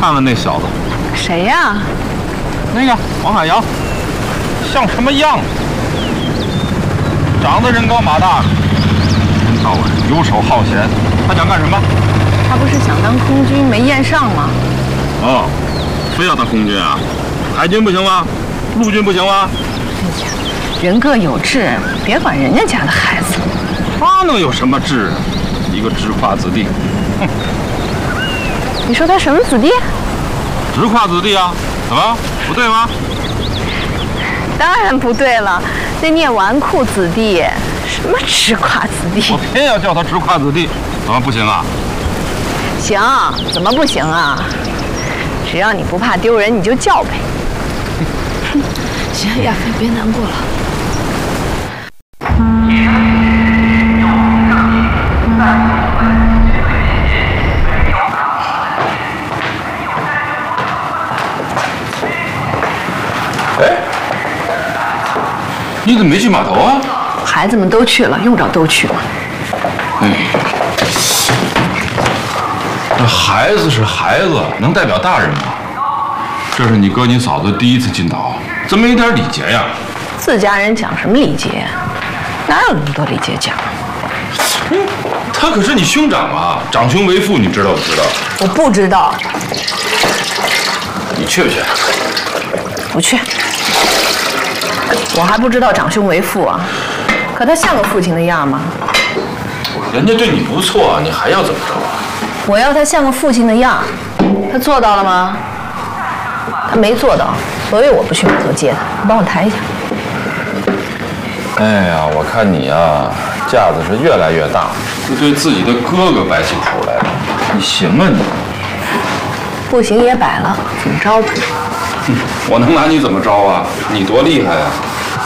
看看那小子， 谁呀？ 那个王海洋，像什么样子？长得人高马大的，一天到晚游手好闲。他想干什么？ 他不是想当空军没验上吗？ 哦，非要当空军啊？海军不行吗？陆军不行吗？ 哎呀，人各有志，别管人家家的孩子。 他能有什么志啊？一个直跨子弟。哼！ 你说他什么子弟？ 直跨子弟啊？怎么不对吗？ 当然不对了，那念纨绔子弟，什么直跨子弟？ 我偏要叫他直跨子弟，怎么不行啊？ 行，怎么不行啊？只要你不怕丢人，你就叫呗。 行，亚飞，别难过了。 哎，你怎么没去码头啊？ 孩子们都去了，用着都去吗？ 这孩子是孩子，能代表大人吗？这是你哥你嫂子第一次进岛，怎么没点礼节呀？ 自家人讲什么礼节？哪有那么多礼节讲？ 他可是你兄长啊，长兄为父，你知道不知道？ 我不知道， 你去不去？ 不去。我还不知道长兄为父啊，可他像个父亲的样吗？ 人家对你不错，你还要怎么着啊？ 我要他像个父亲的样，他做到了吗？他没做到，所以我不去码头接他。你帮我抬一下。 哎呀，我看你啊，架子是越来越大，就对自己的哥哥摆起手来了。你行啊你？ 不行也摆了，怎么着吧？ 我能拿你怎么着啊？你多厉害啊！